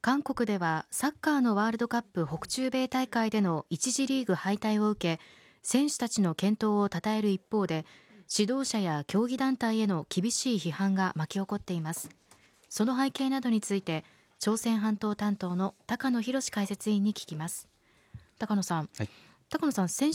韓国ではサッカーのワールドカップ北中米大会での1次リーグ敗退を受け、選手たちの健闘を称える一方で、指導者や競技団体への厳しい批判が巻き起こっています。その背景などについて、朝鮮半島担当の高野博解説委員に聞きます。高野さん、 はい、 高野さん、先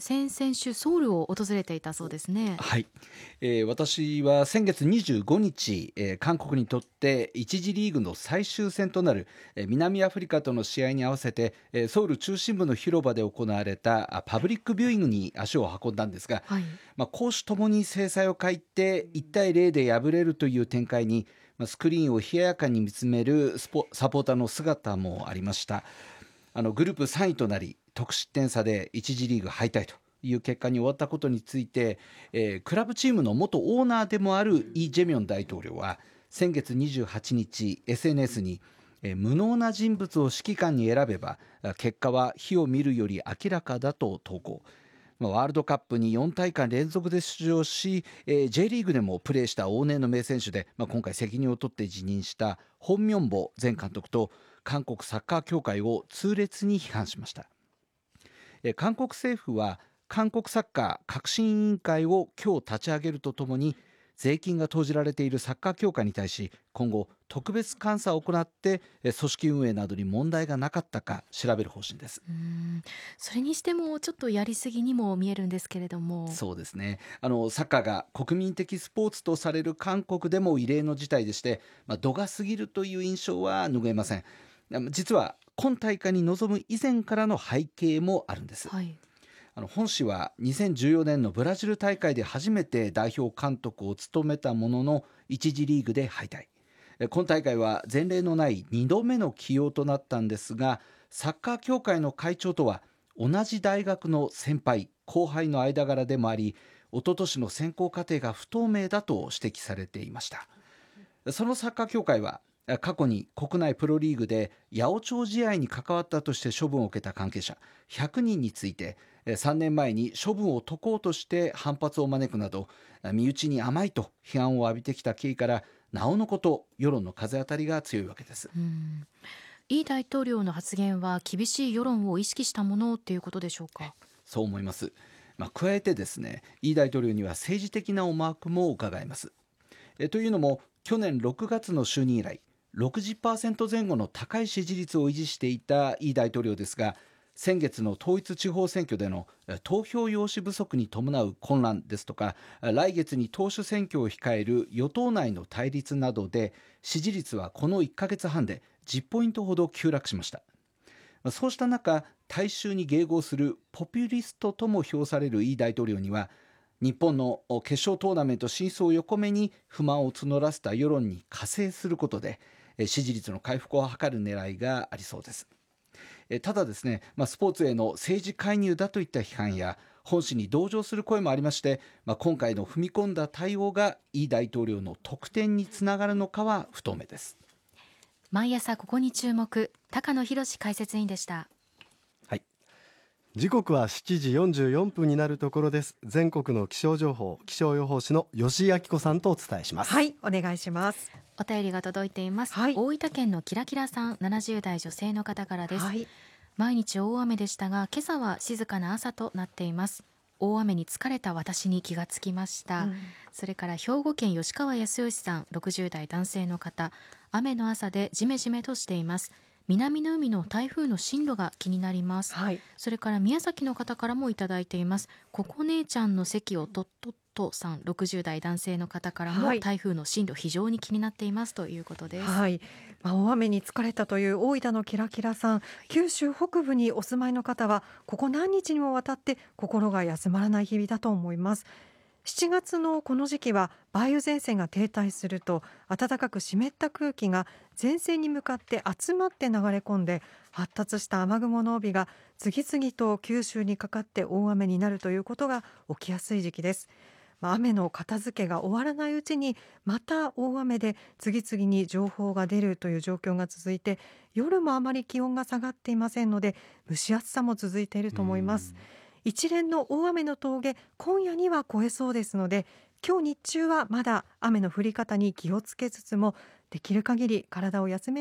々週ソウルを訪れていたそうですね。 はい。私は先月25日、韓国にとって1次リーグの最終戦となる、南アフリカとの試合に合わせて、ソウル中心部の広場で行われたパブリックビューイングに足を運んだんですが、 はい、 攻守ともに制裁を欠いて1対0で敗れるという展開に、スクリーンを冷ややかに見つめるサポーターの姿もありました。グループ3位となり、得失点差で1次リーグ敗退という結果に終わったことについて、クラブチームの元オーナーでもあるイ・ジェミョン大統領は先月28日 SNS に、無能な人物を指揮官に選べば結果は火を見るより明らかだと投稿。ワールドカップに4大会連続で出場し、J リーグでもプレーした往年の名選手で、今回責任を取って辞任したホン・ミョンボ前監督と韓国サッカー協会を痛烈に批判しました。韓国政府は韓国サッカー革新委員会を今日立ち上げるとともに、税金が投じられているサッカー協会に対し今後特別監査を行って組織運営などに問題がなかったか調べる方針です。 それにしてもちょっとやりすぎにも見えるんですけれども。 そうですね。サッカーが国民的スポーツとされる韓国でも異例の事態でして、度が過ぎるという印象は拭えません。実は今大会に臨む以前からの背景もあるんです。 はい、 本氏は2014年のブラジル大会で初めて代表監督を務めたものの1次リーグで敗退。今大会は前例のない2度目の起用となったんですが、サッカー協会の会長とは同じ大学の先輩後輩の間柄でもあり、一昨年の選考過程が不透明だと指摘されていました。そのサッカー協会は過去に国内プロリーグで八百長試合に関わったとして処分を受けた関係者100人について、3年前に処分を解こうとして反発を招くなど、身内に甘いと批判を浴びてきた経緯から、なおのこと世論の風当たりが強いわけです。 イ大統領の発言は厳しい世論を意識したものということでしょうか。 そう思います。加えてですね、イ大統領には政治的な思惑も伺えます。というのも去年6月の就任以来60% 前後の高い支持率を維持していたイ大統領ですが、先月の統一地方選挙での投票用紙不足に伴う混乱ですとか、来月に党首選挙を控える与党内の対立などで支持率はこの1ヶ月半で10ポイントほど急落しました。そうした中、大衆に迎合するポピュリストとも評されるイ大統領には、日本の決勝トーナメント進出を横目に不満を募らせた世論に加勢することで支持率の回復を図る狙いがありそうです。ただですね、スポーツへの政治介入だといった批判や本氏に同情する声もありまして、今回の踏み込んだ対応がイ大統領の得点につながるのかは不透明です。 毎朝ここに注目、高野博解説委員でした。 はい、時刻は7時44分になるところです。全国の気象情報、気象予報士の吉井明子さんとお伝えします。 はい、お願いします。 お便りが届いています、 はい、 大分県のキラキラさん、70代女性の方からです。 はい、 毎日大雨でしたが、今朝は静かな朝となっています。大雨に疲れた私に気がつきました、それから兵庫県吉川康義さん、60代男性の方、雨の朝でジメジメとしています。南の海の台風の進路が気になります、それから宮崎の方からもいただいています。ここ姉ちゃんの席をとっとっとさん、60代男性の方からも、台風の進路非常に気になっていますということです。 大雨に疲れたという大分のキラキラさん、九州北部にお住まいの方はここ何日にもわたって心が休まらない日々だと思います。7月のこの時期は梅雨前線が停滞すると、暖かく湿った空気が前線に向かって集まって流れ込んで、発達した雨雲の帯が次々と九州にかかって大雨になるということが起きやすい時期です。雨の片付けが終わらないうちにまた大雨で次々に情報が出るという状況が続いて、夜もあまり気温が下がっていませんので、蒸し暑さも続いていると思います。一連の大雨の峠、今夜には越えそうですので、今日日中はまだ雨の降り方に気をつけつつも、できる限り体を休める